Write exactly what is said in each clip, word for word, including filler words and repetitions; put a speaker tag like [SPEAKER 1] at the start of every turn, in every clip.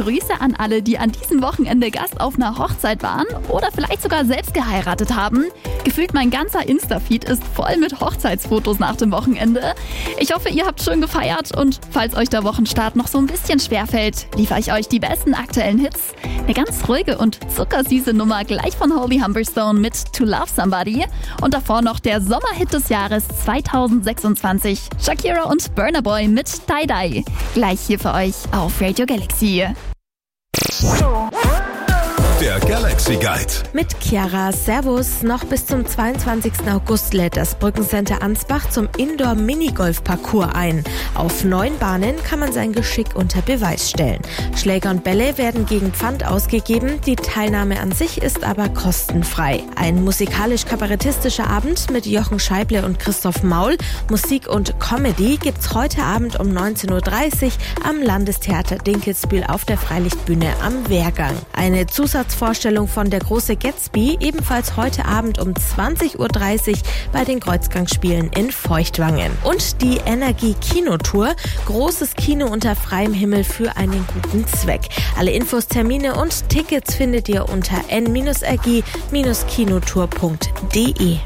[SPEAKER 1] Grüße an alle, die an diesem Wochenende Gast auf einer Hochzeit waren oder vielleicht sogar selbst geheiratet haben. Gefühlt mein ganzer Insta-Feed ist voll mit Hochzeitsfotos nach dem Wochenende. Ich hoffe, ihr habt schön gefeiert und falls euch der Wochenstart noch so ein bisschen schwerfällt, liefere ich euch die besten aktuellen Hits. Eine ganz ruhige und zuckersüße Nummer gleich von Holy Humberstone mit To Love Somebody und davor noch der Sommerhit des Jahres zweitausendsechsundzwanzig, Shakira und Burna Boy mit Die Die. Gleich hier für euch auf Radio Galaxy.
[SPEAKER 2] Der Galaxy Guide.
[SPEAKER 3] Mit Chiara. Servus. Noch bis zum zweiundzwanzigsten August lädt das Brückencenter Ansbach zum Indoor-Minigolf-Parcours ein. Auf neun Bahnen kann man sein Geschick unter Beweis stellen. Schläger und Bälle werden gegen Pfand ausgegeben. Die Teilnahme an sich ist aber kostenfrei. Ein musikalisch-kabarettistischer Abend mit Jochen Scheible und Christoph Maul. Musik und Comedy gibt's heute Abend um neunzehn Uhr dreißig am Landestheater Dinkelsbühl auf der Freilichtbühne am Wehrgang. Eine Zusatz Vorstellung von Der große Gatsby ebenfalls heute Abend um zwanzig Uhr dreißig bei den Kreuzgangsspielen in Feuchtwangen. Und die Energie-Kinotour, großes Kino unter freiem Himmel für einen guten Zweck. Alle Infos, Termine und Tickets findet ihr unter n r g kinotour punkt d e.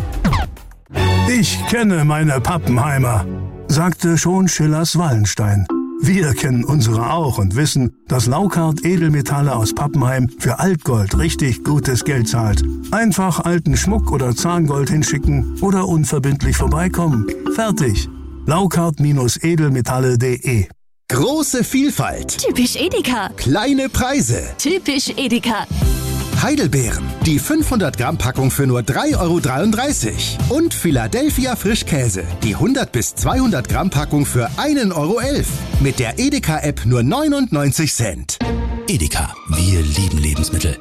[SPEAKER 4] Ich kenne meine Pappenheimer, sagte schon Schillers Wallenstein. Wir kennen unsere auch und wissen, dass Laukart Edelmetalle aus Pappenheim für Altgold richtig gutes Geld zahlt. Einfach alten Schmuck oder Zahngold hinschicken oder unverbindlich vorbeikommen. Fertig. Laukart Edelmetalle punkt de.
[SPEAKER 2] Große Vielfalt.
[SPEAKER 1] Typisch Edeka.
[SPEAKER 2] Kleine Preise.
[SPEAKER 1] Typisch Edeka.
[SPEAKER 2] Heidelbeeren. Die fünfhundert Gramm Packung für nur drei Euro dreiunddreißig. Und Philadelphia Frischkäse. Die hundert bis zweihundert Gramm Packung für ein Euro elf. Mit der Edeka-App nur neunundneunzig Cent.
[SPEAKER 5] Edeka. Wir lieben Lebensmittel.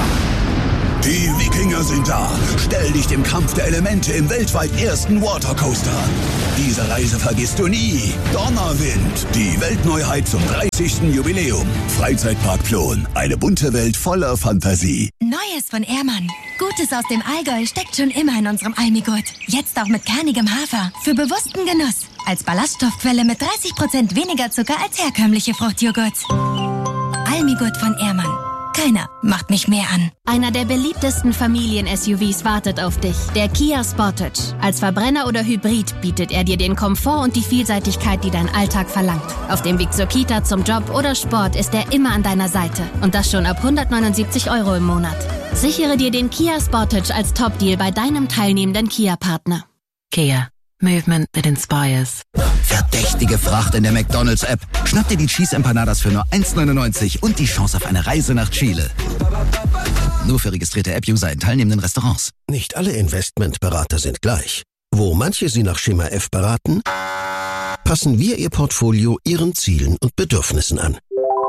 [SPEAKER 6] Die Wikinger sind da. Stell dich dem Kampf der Elemente im weltweit ersten Watercoaster an. Diese Reise vergisst du nie. Donnerwind, die Weltneuheit zum dreißigsten Jubiläum. Freizeitpark Plon, eine bunte Welt voller Fantasie.
[SPEAKER 7] Neues von Ehrmann. Gutes aus dem Allgäu steckt schon immer in unserem Almigurt. Jetzt auch mit kernigem Hafer. Für bewussten Genuss. Als Ballaststoffquelle mit dreißig Prozent weniger Zucker als herkömmliche Fruchtjoghurts. Almigurt von Ehrmann. Keiner macht mich mehr an.
[SPEAKER 8] Einer der beliebtesten Familien-S U Vs wartet auf dich. Der Kia Sportage. Als Verbrenner oder Hybrid bietet er dir den Komfort und die Vielseitigkeit, die dein Alltag verlangt. Auf dem Weg zur Kita, zum Job oder Sport ist er immer an deiner Seite. Und das schon ab hundertneunundsiebzig Euro im Monat. Sichere dir den Kia Sportage als Top-Deal bei deinem teilnehmenden Kia-Partner.
[SPEAKER 9] Kia. Movement that inspires.
[SPEAKER 5] Verdächtige Fracht in der McDonald's-App. Schnapp dir die Cheese Empanadas für nur eins neunundneunzig und die Chance auf eine Reise nach Chile. Nur für registrierte App-User in teilnehmenden Restaurants.
[SPEAKER 10] Nicht alle Investmentberater sind gleich. Wo manche Sie nach Schema F beraten, passen wir Ihr Portfolio Ihren Zielen und Bedürfnissen an.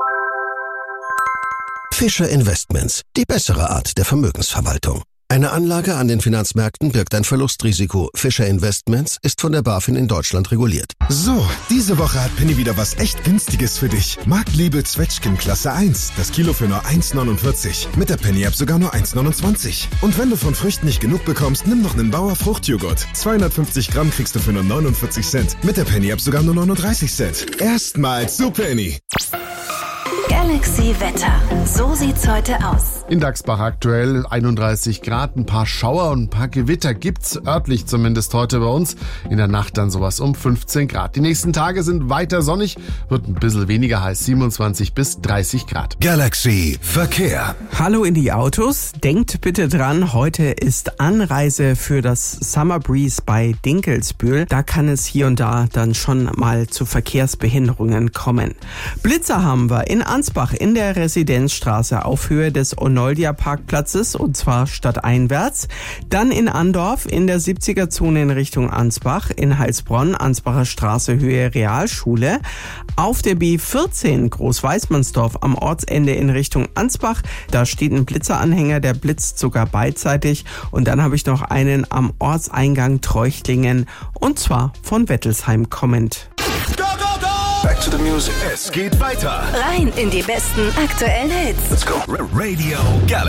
[SPEAKER 10] Fischer Investments, die bessere Art der Vermögensverwaltung. Eine Anlage an den Finanzmärkten birgt ein Verlustrisiko. Fischer Investments ist von der BaFin in Deutschland reguliert.
[SPEAKER 11] So, diese Woche hat Penny wieder was echt Günstiges für dich. Marktliebe Zwetschgen Klasse eins. Das Kilo für nur eins neunundvierzig. Mit der Penny-App sogar nur eins neunundzwanzig. Und wenn du von Früchten nicht genug bekommst, nimm noch einen Bauer Fruchtjoghurt. zweihundertfünfzig Gramm kriegst du für nur neunundvierzig Cent. Mit der Penny-App sogar nur neununddreißig Cent. Erstmals zu Penny.
[SPEAKER 12] Galaxy Wetter. So sieht's heute aus.
[SPEAKER 13] In Dachsbach aktuell einunddreißig Grad, ein paar Schauer und ein paar Gewitter gibt's, örtlich zumindest heute bei uns. In der Nacht dann sowas um fünfzehn Grad. Die nächsten Tage sind weiter sonnig, wird ein bisschen weniger heiß, siebenundzwanzig bis dreißig Grad.
[SPEAKER 2] Galaxy Verkehr.
[SPEAKER 14] Hallo in die Autos. Denkt bitte dran, heute ist Anreise für das Summer Breeze bei Dinkelsbühl. Da kann es hier und da dann schon mal zu Verkehrsbehinderungen kommen. Blitzer haben wir in Ansbach in der Residenzstraße auf Höhe des Onoldia-Parkplatzes und zwar stadteinwärts. Dann in Andorf in der siebziger-Zone in Richtung Ansbach, in Heilsbronn, Ansbacher Straße Höhe Realschule. Auf der B vierzehn Großweißmannsdorf am Ortsende in Richtung Ansbach. Da steht ein Blitzeranhänger, der blitzt sogar beidseitig. Und dann habe ich noch einen am Ortseingang Treuchtlingen und zwar von Wettelsheim kommend.
[SPEAKER 2] Back to the music. Es geht weiter.
[SPEAKER 12] Rein in die besten aktuellen Hits.
[SPEAKER 2] Let's go. Radio Galaxy.